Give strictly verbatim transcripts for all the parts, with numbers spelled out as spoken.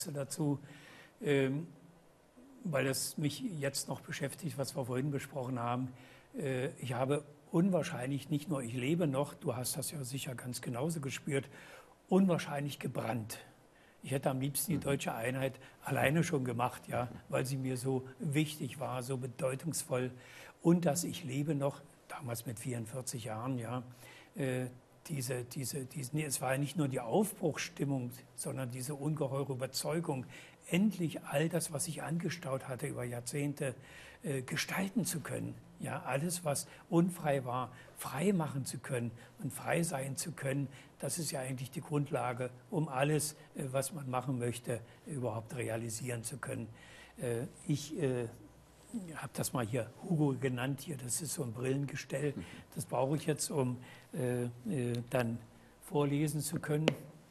dazu, ähm, weil das mich jetzt noch beschäftigt, was wir vorhin besprochen haben. Äh, ich habe unwahrscheinlich, nicht nur ich lebe noch, du hast das ja sicher ganz genauso gespürt, unwahrscheinlich gebrannt. Ich hätte am liebsten die deutsche Einheit alleine schon gemacht, ja, weil sie mir so wichtig war, so bedeutungsvoll. Und dass ich lebe noch, damals mit vierundvierzig Jahren, ja, äh, diese, diese, diese, nee, es war ja nicht nur die Aufbruchsstimmung, sondern diese ungeheure Überzeugung, endlich all das, was sich angestaut hatte über Jahrzehnte, äh, gestalten zu können. Ja, alles, was unfrei war, frei machen zu können und frei sein zu können, das ist ja eigentlich die Grundlage, um alles, äh, was man machen möchte, überhaupt realisieren zu können. Äh, ich äh, habe das mal hier Hugo genannt, hier, das ist so ein Brillengestell. Das brauche ich jetzt, um äh, äh, dann vorlesen zu können.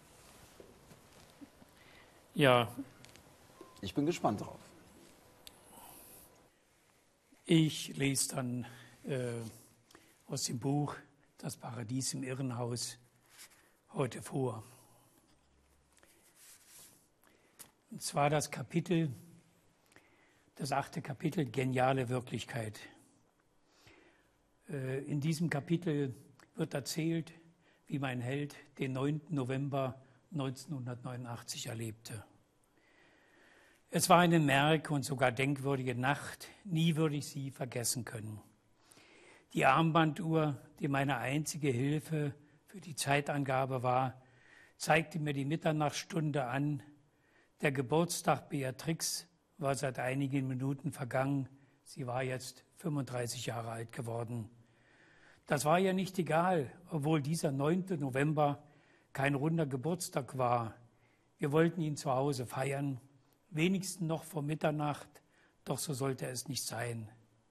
Ja. Ich bin gespannt drauf. Ich lese dann äh, aus dem Buch Das Paradies im Irrenhaus heute vor. Und zwar das Kapitel, das achte Kapitel, Geniale Wirklichkeit. Äh, in diesem Kapitel wird erzählt, wie mein Held den neunten November neunzehnhundertneunundachtzig erlebte. Es war eine merk- und sogar denkwürdige Nacht, nie würde ich sie vergessen können. Die Armbanduhr, die meine einzige Hilfe für die Zeitangabe war, zeigte mir die Mitternachtsstunde an. Der Geburtstag Beatrix war seit einigen Minuten vergangen. Sie war jetzt fünfunddreißig Jahre alt geworden. Das war ihr nicht egal, obwohl dieser neunte November kein runder Geburtstag war. Wir wollten ihn zu Hause feiern, wenigstens noch vor Mitternacht, doch so sollte es nicht sein.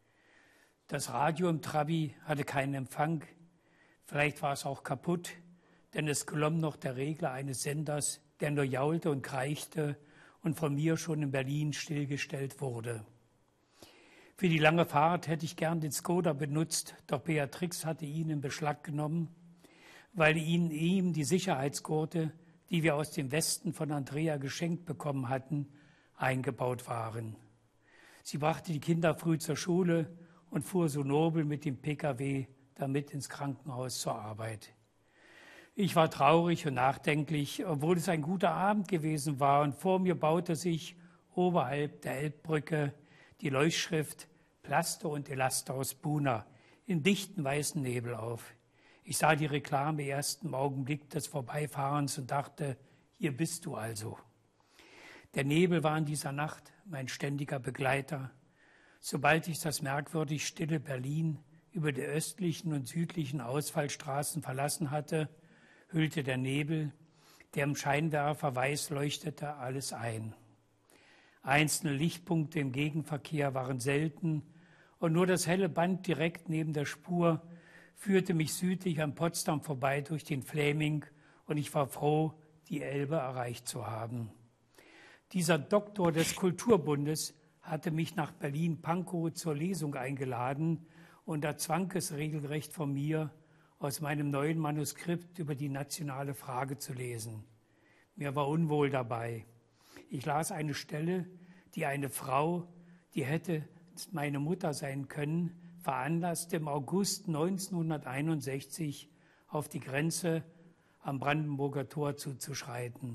Das Radio im Trabi hatte keinen Empfang. Vielleicht war es auch kaputt, denn es glomm noch der Regler eines Senders, der nur jaulte und kreichte und von mir schon in Berlin stillgestellt wurde. Für die lange Fahrt hätte ich gern den Skoda benutzt, doch Beatrix hatte ihn in Beschlag genommen, weil ihn ihm die Sicherheitsgurte, die wir aus dem Westen von Andrea geschenkt bekommen hatten, eingebaut waren. Sie brachte die Kinder früh zur Schule und fuhr so nobel mit dem P K W damit ins Krankenhaus zur Arbeit. Ich war traurig und nachdenklich, obwohl es ein guter Abend gewesen war, und vor mir baute sich oberhalb der Elbbrücke die Leuchtschrift Plaster und Elaster aus Buna in dichten weißen Nebel auf. Ich sah die Reklame erst im Augenblick des Vorbeifahrens und dachte, hier bist du also. Der Nebel war in dieser Nacht mein ständiger Begleiter. Sobald ich das merkwürdig stille Berlin über die östlichen und südlichen Ausfallstraßen verlassen hatte, hüllte der Nebel, der im Scheinwerfer weiß leuchtete, alles ein. Einzelne Lichtpunkte im Gegenverkehr waren selten und nur das helle Band direkt neben der Spur führte mich südlich an Potsdam vorbei durch den Fläming, und ich war froh, die Elbe erreicht zu haben. Dieser Doktor des Kulturbundes hatte mich nach Berlin-Pankow zur Lesung eingeladen und erzwang es regelrecht von mir, aus meinem neuen Manuskript über die nationale Frage zu lesen. Mir war unwohl dabei. Ich las eine Stelle, die eine Frau, die hätte meine Mutter sein können, veranlasste, im August neunzehnhunderteinundsechzig auf die Grenze am Brandenburger Tor zuzuschreiten.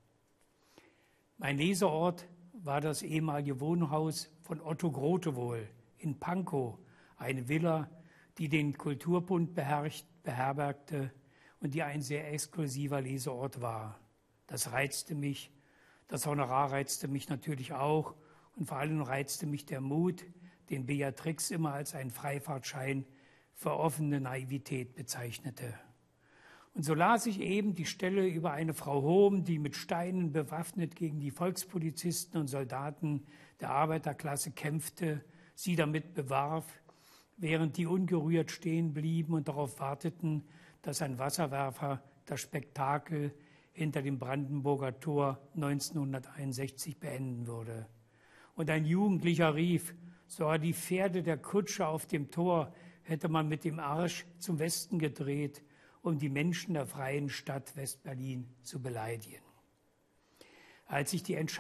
Mein Leseort war das ehemalige Wohnhaus von Otto Grotewohl in Pankow, eine Villa, die den Kulturbund beherrscht, beherbergte und die ein sehr exklusiver Leseort war. Das reizte mich, das Honorar reizte mich natürlich auch, und vor allem reizte mich der Mut, den Beatrix immer als einen Freifahrtschein für offene Naivität bezeichnete. Und so las ich eben die Stelle über eine Frau Hohm, die mit Steinen bewaffnet gegen die Volkspolizisten und Soldaten der Arbeiterklasse kämpfte, sie damit bewarf, während die ungerührt stehen blieben und darauf warteten, dass ein Wasserwerfer das Spektakel hinter dem Brandenburger Tor neunzehnhunderteinundsechzig beenden würde. Und ein Jugendlicher rief, so die Pferde der Kutsche auf dem Tor hätte man mit dem Arsch zum Westen gedreht, um die Menschen der freien Stadt West-Berlin zu beleidigen. Als ich die Entscheidung